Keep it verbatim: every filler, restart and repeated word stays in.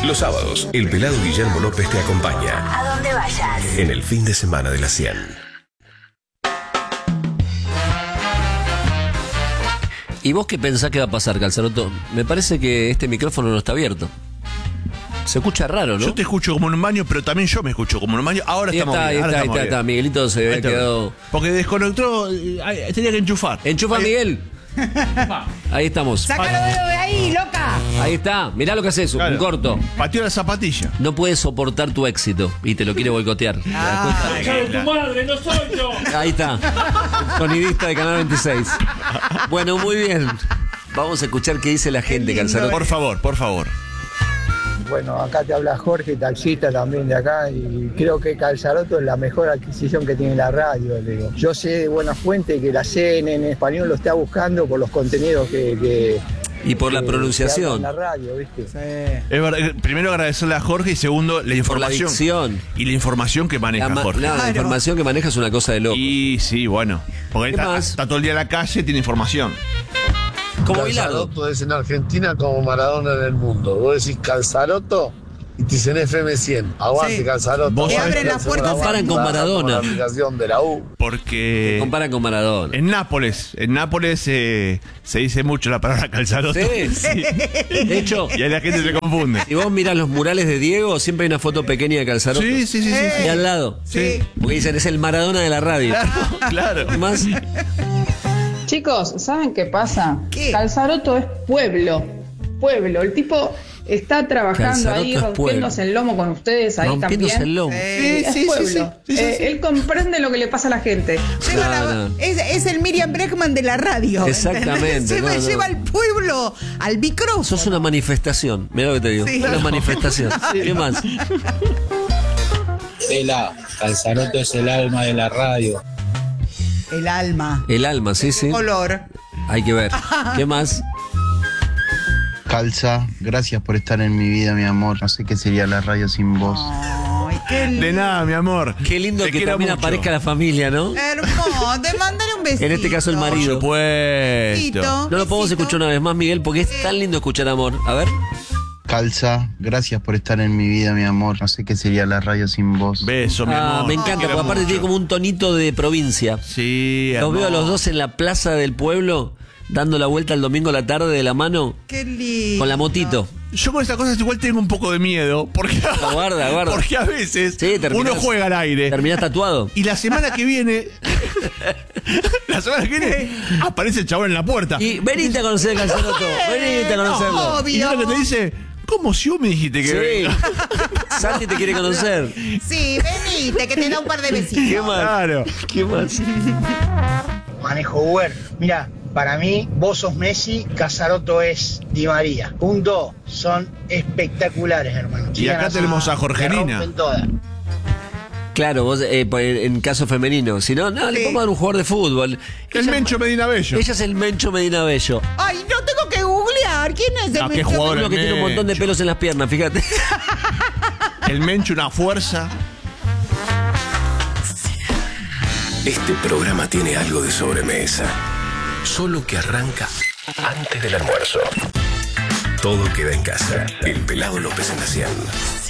Los sábados, el pelado Guillermo López te acompaña. A donde vayas. En el fin de semana de la cien. ¿Y vos qué pensás que va a pasar, Calzaroto? Me parece que este micrófono no está abierto. Se escucha raro, ¿no? Yo te escucho como en un baño, pero también yo me escucho como en un baño. Ahora Ahí estamos está, ahí bien. está, Ahora ahí estamos está, está. bien. Miguelito se había Ahí está. quedado... Porque desconectó, eh, tenía que enchufar. Enchufa, Ahí- Miguel. Ahí estamos. ¡Sácalo de ahí, loca! Ahí está. Mirá lo que haces, Claro. un corto. Pateó la zapatilla. No puedes soportar tu éxito y te lo quiere boicotear. ¿Te das cuenta? ¡Sabe tu madre, no soy yo! Ahí está. Sonidista de Canal veintiséis. Bueno, muy bien. Vamos a escuchar qué dice la gente, Calzaroto. Por favor, por favor. Bueno, acá te habla Jorge, taxista también de acá, y creo que Calzaroto es la mejor adquisición que tiene la radio. Digo. Yo sé de buena fuente que la C N N en español lo está buscando por los contenidos que... que Y por la que- pronunciación. que habla en la radio, ¿viste? Es verdad, eh, primero agradecerle a Jorge y segundo la Por la información. dicción. Y la información que maneja La, ma- Jorge. la información que maneja es una cosa de loco. Y sí, bueno. Porque ¿Qué está, más? está todo el día en la calle, tiene información. Como Bilardo. Calzaroto es en Argentina como Maradona en el mundo. Vos decís Calzaroto y te dicen F M cien. Aguante, Sí. Calzaroto. Vos Te sabés abren que las puertas. Comparan con Maradona. La aplicación de la U. Porque Comparan con Maradona. en Nápoles, en Nápoles eh, se dice mucho la palabra Calzaroto. Sí. De hecho, Y ahí la gente se confunde. si vos mirás los murales de Diego, siempre hay una foto pequeña de Calzaroto. Sí, sí, sí, sí. Y al lado. Sí. Porque dicen, es el Maradona de la radio. Claro, claro. ¿Qué más? Chicos, ¿saben qué pasa? ¿Qué? Calzaroto es pueblo. Pueblo. El tipo está trabajando Calzaroto ahí es rompiéndose pueblo. el lomo con ustedes ahí Rompiéndose también. el lomo. Sí. Es sí, sí, pueblo. sí, sí, sí, Eh, sí. Él comprende lo que le pasa a la gente. Lleva la- No, no. Es, es el Miriam Bregman de la radio. Exactamente, ¿entendés? Lleva, no, no. lleva al pueblo al micrófono. Sos una manifestación. Mirá lo que te digo. Sí. Una Claro. manifestación. ¿Qué más? Tela, Calzaroto es el alma de la radio. El alma. El alma, sí, sí. Color. Hay que ver. ¿Qué más? Calza, gracias por estar en mi vida, mi amor. No sé qué sería la radio sin vos. Ay, qué lindo. De nada, mi amor. Qué lindo Te que quiero también mucho. aparezca la familia, ¿no? Hermoso. Te mandaré un besito. En este caso el marido. Por Besito. supuesto. No lo podemos Besito. escuchar una vez más, Miguel, porque es tan lindo escuchar amor. A ver. Calza, gracias por estar en mi vida, mi amor. No sé qué sería la radio sin vos. Beso, mi Ah, amor. me Te encanta, quiero porque aparte mucho. tiene como un tonito de provincia. Sí, Los veo a los hermoso. dos en la plaza del pueblo, dando la vuelta el domingo a la tarde de la mano, Qué lindo. con la motito. Yo con estas cosas igual tengo un poco de miedo. Porque, Guarda, guarda. porque a veces Sí, terminás- uno juega al aire. ¿Terminás tatuado? Y la semana que viene. la semana que viene aparece el chabón en la puerta. Y venite a conocer a Calzaroto, venite a conocerlo. Y Obvio. lo que te dice, ¿cómo si vos me dijiste que venga? Sí. Santi te quiere conocer. Sí, venite, que te da un par de besitos. ¿Qué más? Claro. ¿Qué más? Manejo Uber. Mira, para mí, vos sos Messi, Calzaroto es Di María. Punto. Son espectaculares, hermano. Y acá tenemos a Jorgelina. La rompen todas. Claro, vos eh, por- en caso femenino. Si no, no, le Sí. podemos dar un jugador de fútbol. El Ella- Mencho Medina Bello. Ella es el Mencho Medina Bello. Ay, no tengo que googlear. ¿Quién es el No, qué Mencho? jugador. Uno que el tiene un montón de Mencho. pelos en las piernas, fíjate. El Mencho, una fuerza. Este programa tiene algo de sobremesa. Solo que arranca antes del almuerzo. Todo queda en casa. El pelado López en la cien.